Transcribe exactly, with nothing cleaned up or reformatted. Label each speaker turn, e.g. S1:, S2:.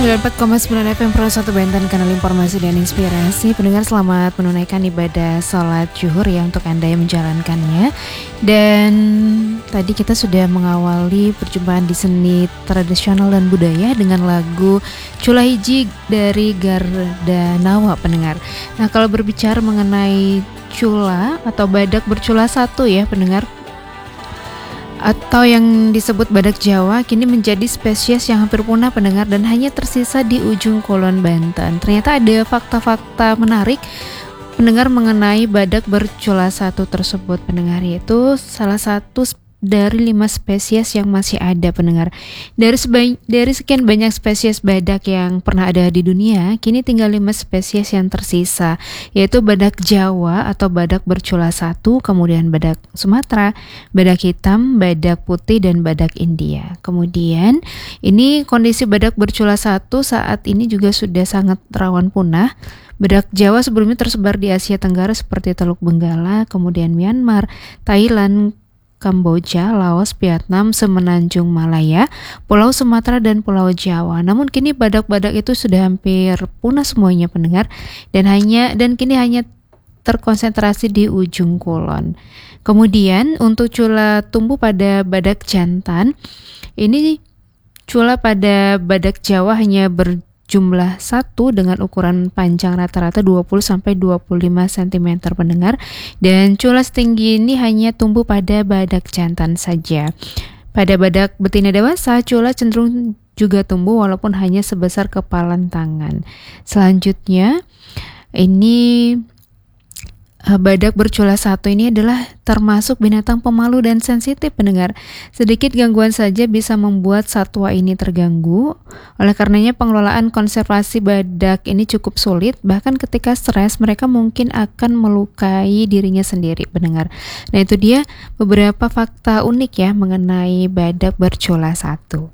S1: sembilan puluh empat koma sembilan F M Pro satu Banten, kanal informasi dan inspirasi. Pendengar, selamat menunaikan ibadah sholat zuhur ya untuk Anda yang menjalankannya. Dan tadi kita sudah mengawali perjumpaan di seni tradisional dan budaya dengan lagu Cula Hiji dari Garda Nawa, pendengar. Nah, kalau berbicara mengenai cula atau badak bercula satu ya pendengar, atau yang disebut badak Jawa, kini menjadi spesies yang hampir punah pendengar dan hanya tersisa di ujung Kulon, Banten. Ternyata ada fakta-fakta menarik pendengar mengenai badak bercula satu tersebut pendengar, yaitu salah satu dari lima spesies yang masih ada pendengar. Dari seba- dari sekian banyak spesies badak yang pernah ada di dunia, kini tinggal lima spesies yang tersisa, yaitu badak Jawa atau badak bercula satu, kemudian badak Sumatera, badak hitam, badak putih, dan badak India. Kemudian ini kondisi badak bercula satu saat ini juga sudah sangat rawan punah. Badak Jawa sebelumnya tersebar di Asia Tenggara seperti Teluk Benggala, kemudian Myanmar, Thailand, Kamboja, Laos, Vietnam, Semenanjung Malaya, Pulau Sumatera, dan Pulau Jawa. Namun kini badak-badak itu sudah hampir punah semuanya pendengar, dan hanya dan kini hanya terkonsentrasi di ujung Kulon. Kemudian untuk cula tumbuh pada badak jantan, ini cula pada badak Jawa hanya ber jumlah satu dengan ukuran panjang rata-rata dua puluh sampai dua puluh lima sentimeter pendengar, dan cula setinggi ini hanya tumbuh pada badak jantan saja. Pada badak betina dewasa, cula cenderung juga tumbuh walaupun hanya sebesar kepalan tangan. Selanjutnya ini badak bercula satu ini adalah termasuk binatang pemalu dan sensitif pendengar. Sedikit gangguan saja bisa membuat satwa ini terganggu. Oleh karenanya pengelolaan konservasi badak ini cukup sulit. Bahkan ketika stres mereka mungkin akan melukai dirinya sendiri pendengar. Nah, itu dia beberapa fakta unik ya mengenai badak bercula satu.